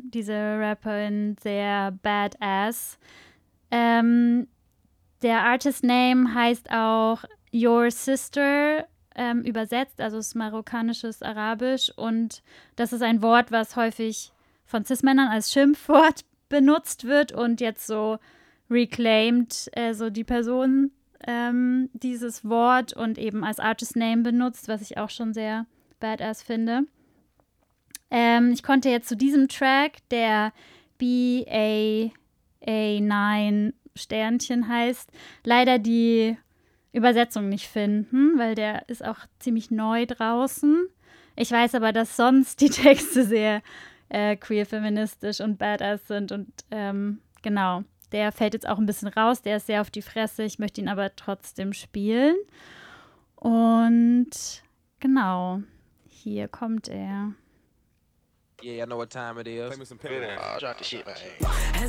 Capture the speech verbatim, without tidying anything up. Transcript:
finden diese Rapperin sehr badass. Ähm, der Artist Name heißt auch Your Sister, ähm, übersetzt, also ist marokkanisches Arabisch. Und das ist ein Wort, was häufig von Cis-Männern als Schimpfwort benutzt wird und jetzt so reclaimed, äh, so die Person ähm, dieses Wort und eben als Artist Name benutzt, was ich auch schon sehr badass finde. Ähm, ich konnte jetzt zu diesem Track, der B A A neun Sternchen heißt, leider die Übersetzung nicht finden, weil der ist auch ziemlich neu draußen. Ich weiß aber, dass sonst die Texte sehr äh, queer-feministisch und badass sind und ähm, genau, der fällt jetzt auch ein bisschen raus, der ist sehr auf die Fresse, ich möchte ihn aber trotzdem spielen. Und genau, hier kommt er. Yeah, I know what time it is. Play me some Pimp. Oh, drop the shit, man. As